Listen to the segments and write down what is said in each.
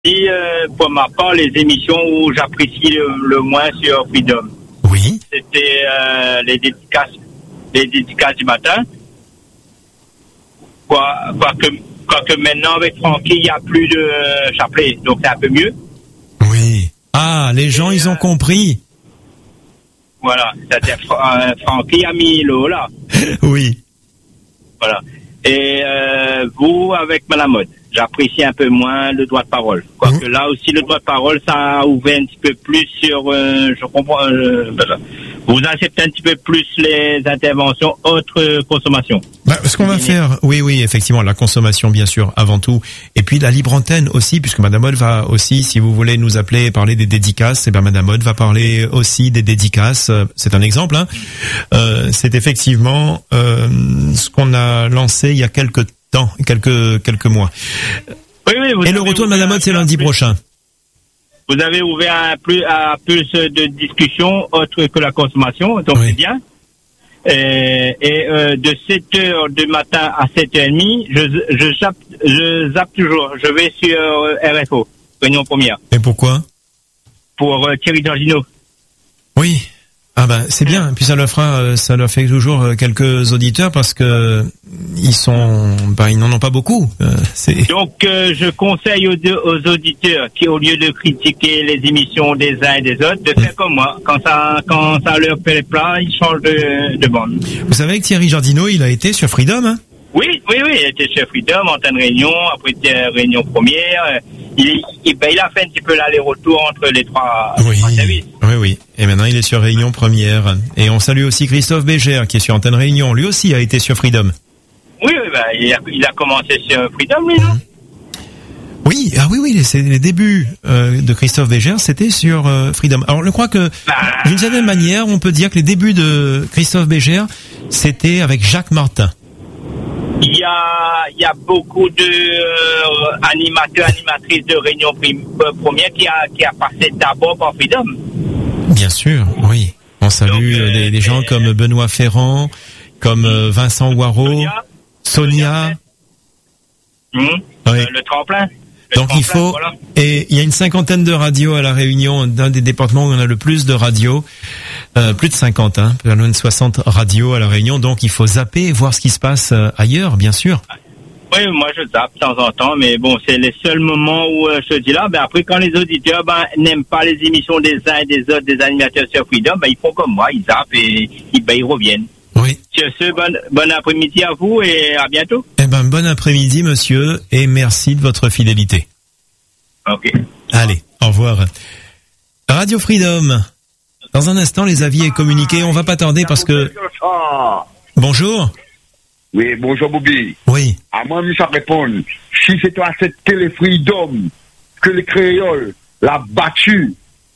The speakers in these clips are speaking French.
dit, pour ma part, les émissions où j'apprécie le moins sur Freedom. Oui. C'était les dédicaces du matin. Quoique maintenant, avec Francky, il n'y a plus de chapelet, donc c'est un peu mieux. Oui. Ah, les gens, ils ont compris. Voilà, c'est-à-dire Francky a mis l'eau là. Oui. Voilà. Et vous, avec Madame Mode, j'apprécie un peu moins le droit de parole. Quoique là aussi, le droit de parole, ça a ouvert un petit peu plus sur... je comprends... vous acceptez un petit peu plus les interventions autres consommations. Ce qu'on va faire, oui, effectivement, la consommation, bien sûr, avant tout. Et puis la libre antenne aussi, puisque Madame Mode va aussi, si vous voulez nous appeler et parler des dédicaces, eh ben Madame Mode va parler aussi des dédicaces. C'est un exemple, hein. C'est effectivement ce qu'on a lancé il y a quelques mois. Oui, et le retour de Madame Mode, c'est lundi prochain. Vous avez ouvert à plus de discussions autres que la consommation, donc c'est bien. Et de 7h du matin à 7h30, je zappe toujours. Je vais sur RFO, Réunion Première. Et pourquoi? Pour Thierry Georgino. Oui. Ah ben c'est bien. Puis ça leur fait toujours quelques auditeurs parce que ils n'en ont pas beaucoup. Donc je conseille aux auditeurs qui, au lieu de critiquer les émissions des uns et des autres, de faire comme moi. Quand ça leur fait les plats, ils changent de bande. Vous savez que Thierry Georgino, il a été sur Freedom, hein? Oui, il était sur Freedom, antenne Réunion, après Réunion Première. Il a fait un petit peu l'aller-retour entre les trois services. Oui. Et maintenant, il est sur Réunion Première. Et on salue aussi Christophe Bégère, qui est sur antenne Réunion. Lui aussi a été sur Freedom. Oui, il a commencé sur Freedom, lui, non? Oui, c'est les débuts de Christophe Bégère, c'était sur Freedom. Alors, je crois que, d'une certaine manière, on peut dire que les débuts de Christophe Bégère, c'était avec Jacques Martin. Il y a beaucoup de animateurs, animatrices de Réunion Première qui a passé d'abord par Freedom. Bien sûr, oui. On salue des gens comme Benoît Ferrand, comme Vincent Waro, Sonia. Oui. Le tremplin. Donc il faut, voilà. Et il y a une 50aine de radios à La Réunion, d'un des départements où on a le plus de radios, plus de 50, plus loin de 60 radios à La Réunion, donc il faut zapper et voir ce qui se passe ailleurs, bien sûr. Oui, moi je zappe de temps en temps, mais bon, c'est les seuls moments où je te dis là, après quand les auditeurs n'aiment pas les émissions des uns et des autres, des animateurs sur Freedom, ils font comme moi, ils zappent et ils reviennent. Oui. Sur ce, bon après-midi à vous et à bientôt. Bon après-midi, monsieur, et merci de votre fidélité. Ok. Allez, au revoir. Radio Freedom. Dans un instant, les avis et communiqués. On va pas tarder parce que... Bonjour. Oui, bonjour Bobby. Oui. À moi, ça répond. Si c'est à cette télé Freedom que les créoles l'a battu,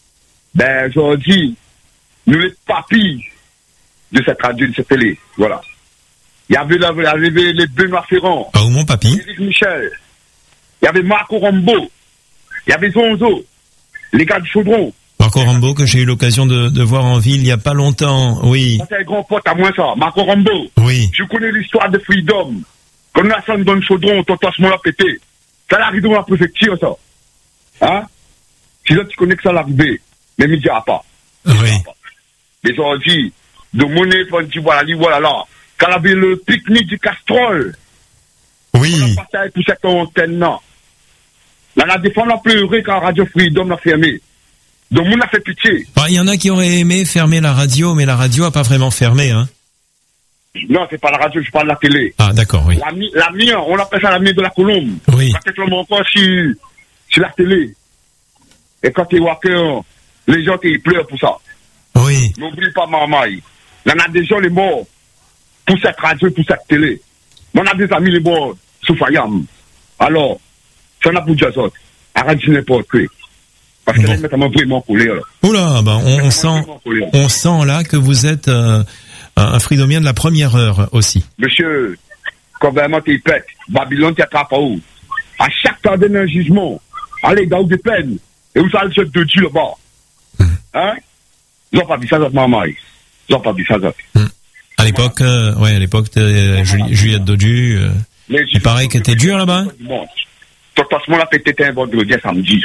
je dis, nous les papilles de cette radio, de cette télé. Voilà. Il y avait les Benoît Ferrand. Ou mon papy. Éric Michel. Il y avait Marco Rambo. Il y avait Zonzo. Les gars du Chaudron. Marco Rambo, que j'ai eu l'occasion de voir en ville il y a pas longtemps, oui. Ça, c'est un grand pote à moi, ça. Marco Rambo. Oui. Je connais l'histoire de Freedom. Quand on a ça dans le Chaudron, tonton ce moment-là pété. Ça l'arrive dans la préfecture, ça. Hein? Si là, tu connais que ça l'arrivée. Mais il ne dira pas. Oui. Les gens disent, de monnaie, on dit, voilà là. Quand il y avait le pique-nique du Castrol. Oui. On a passé pour cette antenne-là. Là, la défense a pleuré quand Radio Freedom l'a fermé. Donc, on a fait pitié. Il y en a qui auraient aimé fermer la radio, mais la radio a pas vraiment fermé, hein. Non, c'est pas la radio, je parle de la télé. Ah, d'accord, oui. La mienne, on appelle ça la mienne de la Colombe. Oui. Peut-être encore sur la télé. Et quand tu vois que les gens qui pleurent pour ça. Oui. N'oublie pas maman. Il y en a des gens les morts pour cette radio, pour cette télé. On a des amis les morts sous Fayam. Alors, ça n'a pour dire ça. Arrête n'importe quoi. Parce que les mecs m'ont vraiment collé. Oula, on sent là que vous êtes un Freedomien de la première heure aussi. Monsieur, quand vraiment tu pètes, Babylone t'attrape à où? À chaque temps d'un jugement, allez, dans des peines, et vous allez se de Dieu là-bas. Hein? Ils n'ont pas dit ça, maman. Ils n'ont pas dit ça. À l'époque, à l'époque de Juliette Dodu, il paraît que t'es dur là-bas? toute façon, on a peut-être un vendredi, un samedi.